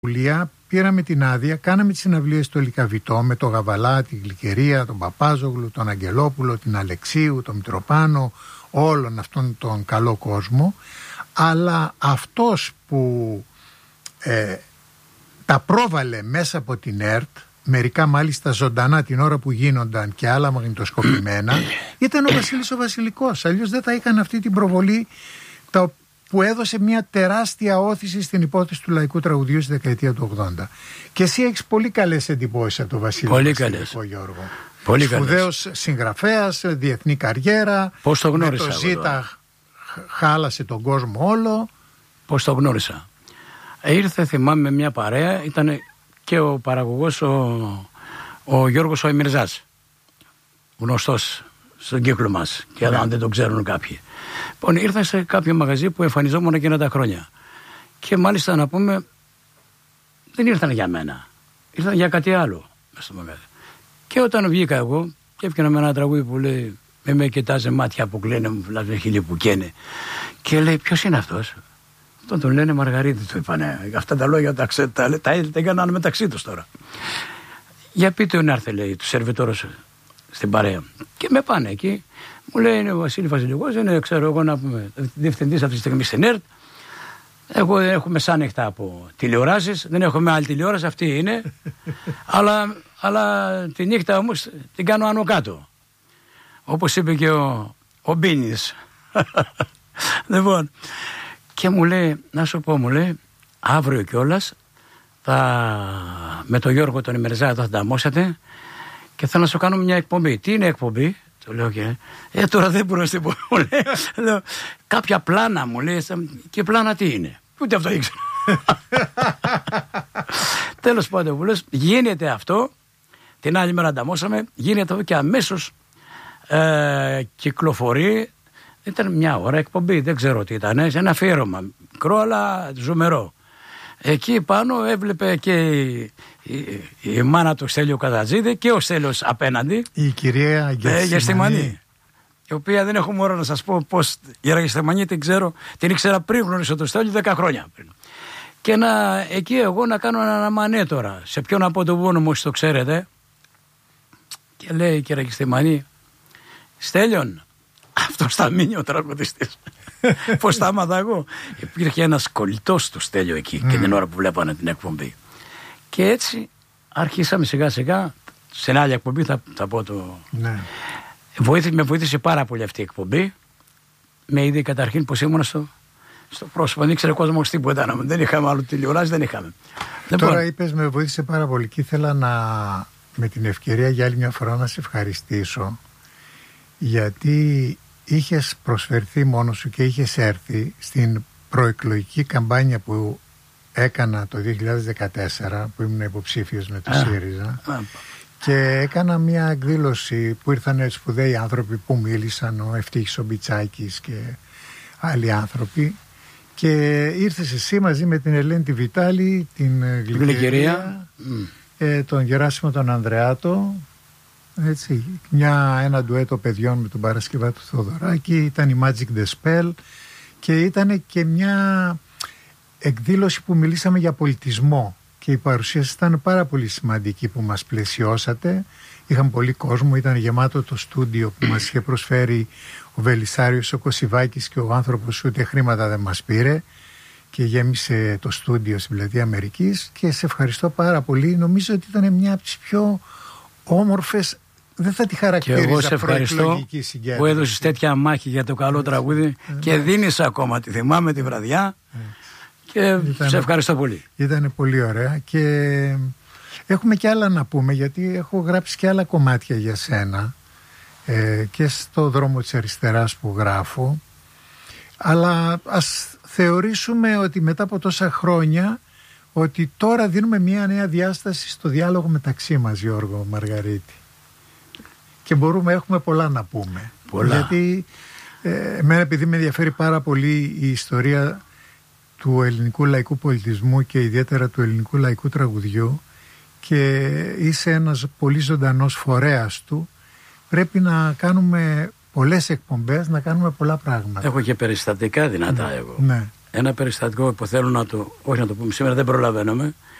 Πήραμε την άδεια, κάναμε τις συναυλίες στο Λυκαβητό με τον Γαβαλά, την Γλυκερία, τον Παπάζογλου, τον Αγγελόπουλο, την Αλεξίου, τον Μητροπάνο, όλον αυτόν τον καλό κόσμο. Αλλά αυτός που τα πρόβαλε μέσα από την ΕΡΤ, μερικά μάλιστα ζωντανά την ώρα που γίνονταν και άλλα μαγνητοσκοπημένα, ήταν ο Βασίλης ο Βασιλικός. Αλλιώς δεν θα είχαν αυτή την προβολή που έδωσε μια τεράστια όθηση στην υπόθεση του λαϊκού τραγουδιού στη δεκαετία του 80. Και εσύ έχεις πολύ καλές εντυπώσεις από τον Βασίλη Βασιλικό, Γιώργο. Πολύ σπουδαίος συγγραφέας, διεθνή καριέρα. Πώς το γνώρισα? Με το Ζήτα χάλασε τον κόσμο όλο. Πώς το γνώρισα? Ήρθε, θυμάμαι, μια παρέα, ήταν και ο παραγωγός ο Γιώργος ο Εμιρζάς, γνωστός στον κύκλο μας, και αν δεν τον ξέρουν κάποιοι. Λοιπόν, ήρθα σε κάποιο μαγαζί που εμφανιζόμουν εκείνα τα χρόνια. Και μάλιστα να πούμε, δεν ήρθαν για μένα. Ήρθαν για κάτι άλλο μέσα στο μαγαζί. Και όταν βγήκα εγώ και έφυγα με ένα τραγούδι που λέει με κοιτάζει μάτια που κλαίνε, μου φυλάζουν χείλη που καίνε. Και λέει, ποιος είναι αυτός? Αυτόν τον λένε Μαργαρίτη, του είπανε. Αυτά τα λόγια τα έκαναν μεταξύ τους τώρα. Για πείτε να έρθει, λέει, του σερβιτόρους στην παρέα. Και με πάνε εκεί. Μου λέει, είναι ο Βασίλης Βασιλικός, είναι, ξέρω εγώ, να πούμε, διευθυντής αυτή τη στιγμή στην ΕΡΤ. Εγώ έχουμε μεσάνυχτα από τηλεοράσεις, δεν έχουμε άλλη τηλεόραση, αυτή είναι. αλλά τη νύχτα όμως την κάνω άνω κάτω. Όπως είπε και ο Μπίνης. Λοιπόν, και μου λέει, να σου πω, μου λέει, αύριο κιόλας με τον Γιώργο τον Ημερζά θα ανταμώσετε και θα να σου κάνω μια εκπομπή. Τι είναι εκπομπή? Το λέω και τώρα δεν μπορώ να στην πω. Λέω, κάποια πλάνα, μου λέει. Και πλάνα τι είναι? Ούτε αυτό ήξερα. Τέλος πάντων, μου λες, γίνεται αυτό. Την άλλη μέρα ανταμώσαμε. Γίνεται αυτό και αμέσως κυκλοφορεί. Ήταν μια ώρα εκπομπή, δεν ξέρω τι ήταν. Σε ένα αφιέρωμα μικρό αλλά ζουμερό. Εκεί πάνω έβλεπε και η μάνα του Στέλιου Καζατζίδη και ο Στέλιος απέναντι. Η κυρία Γεστημανή. Η οποία δεν έχω μόρο να σας πω πώς. Η Γεστημανή την ήξερα πριν γνωρίσω το Στέλιο 10 χρόνια πριν. Και εκεί εγώ να κάνω ένα μανέ τώρα. Σε ποιον από τον πόνο μου, όσοι το ξέρετε. Και λέει η κυρία Γεστημανή, Στέλιον, αυτός θα μείνει ο τραγουδιστής. Πώς τα άμαθα εγώ? Υπήρχε ένας κολλητός του Στέλιο εκεί και την ώρα που βλέπανε την εκπομπή. Και έτσι αρχίσαμε σιγά σιγά. Σε άλλη εκπομπή θα πω το. Ναι. Με βοήθησε πάρα πολύ αυτή η εκπομπή. Με είδε καταρχήν πως ήμουν στο πρόσωπο. Δεν ήξερε ο κόσμος τίποτα. Δεν είχαμε άλλο τηλεοράση, δεν είχαμε. Τώρα είπες με βοήθησε πάρα πολύ και ήθελα με την ευκαιρία για άλλη μια φορά να σε ευχαριστήσω, γιατί είχες προσφερθεί μόνος σου και είχες έρθει στην προεκλογική καμπάνια που έκανα το 2014, που ήμουν υποψήφιος με το ΣΥΡΙΖΑ, και έκανα μια εκδήλωση που ήρθαν σπουδαίοι άνθρωποι που μίλησαν, ο Ευτύχης ο Μπιτσάκης και άλλοι άνθρωποι, και ήρθες εσύ μαζί με την Ελένη τη Βιτάλη, την Γλυκερία, τον Γεράσιμο τον Ανδρεάτο, έτσι, ένα ντουέτο παιδιών με τον Παρασκευά του Θοδωράκη, ήταν η Magic the Spell και ήταν και μια εκδήλωση που μιλήσαμε για πολιτισμό και η παρουσίαση ήταν πάρα πολύ σημαντική που μας πλαισιώσατε. Είχαμε πολύ κόσμο, ήταν γεμάτο το στούντιο που μας είχε προσφέρει ο Βελισσάριος ο Κωσιβάκης και ο άνθρωπος ούτε χρήματα δεν μας πήρε και γέμισε το στούντιο στην Πλατεία Αμερικής και σε ευχαριστώ πάρα πολύ. Νομίζω ότι ήταν μια από τις πιο όμορφες, δεν θα τη χαρακτήριζα, και εγώ σε ευχαριστώ που έδωσες τέτοια μάχη για το καλό τραγούδι και δίνεις ακόμα, τη θυμάμαι τη βραδιά και σε ευχαριστώ πολύ. Ήταν πολύ ωραία και έχουμε και άλλα να πούμε, γιατί έχω γράψει και άλλα κομμάτια για σένα και στο δρόμο της αριστεράς που γράφω, αλλά ας θεωρήσουμε ότι μετά από τόσα χρόνια ότι τώρα δίνουμε μια νέα διάσταση στο διάλογο μεταξύ μας, Γιώργο Μαργαρίτη, και έχουμε πολλά να πούμε. Πολλά. Γιατί εμένα, επειδή με ενδιαφέρει πάρα πολύ η ιστορία του ελληνικού λαϊκού πολιτισμού και ιδιαίτερα του ελληνικού λαϊκού τραγουδιού και είσαι ένας πολύ ζωντανός φορέας του, πρέπει να κάνουμε πολλές εκπομπές, να κάνουμε πολλά πράγματα. Έχω και περιστατικά δυνατά εγώ. Ναι. ένα περιστατικό που θέλω να το, όχι να το πούμε σήμερα, δεν προλαβαίνουμε.